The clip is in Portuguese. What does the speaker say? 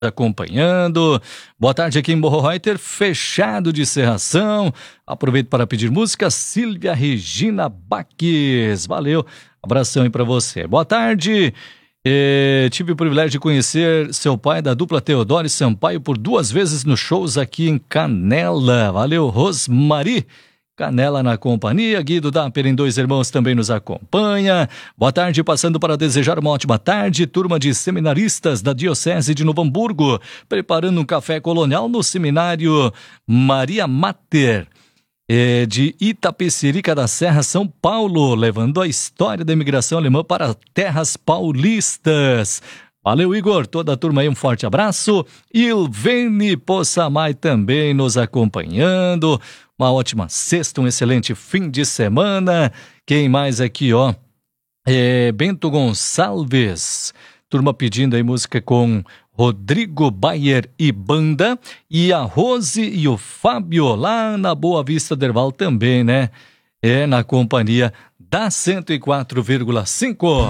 acompanhando. Boa tarde aqui em Morro Reuter, fechado de Serração. Aproveito para pedir música, Silvia Regina Baques. Valeu, abração aí para você. Boa tarde. Tive o privilégio de conhecer seu pai da dupla Teodoro e Sampaio por 2 vezes nos shows aqui em Canela. Valeu, Rosmari. Canela na companhia, Guido Dapper em Dois Irmãos também nos acompanha. Boa tarde, passando para desejar uma ótima tarde, turma de seminaristas da Diocese de Novo Hamburgo, preparando um café colonial no seminário Maria Mater, de Itapecerica da Serra, São Paulo, levando a história da imigração alemã para terras paulistas. Valeu, Igor, toda a turma aí, um forte abraço. Ilvene Poçamai também nos acompanhando. Uma ótima sexta, um excelente fim de semana. Quem mais aqui, ó? Bento Gonçalves. Turma pedindo aí música com Rodrigo Bayer e banda. E a Rose e o Fábio lá na Boa Vista Derval também, né? Na companhia da 104,5.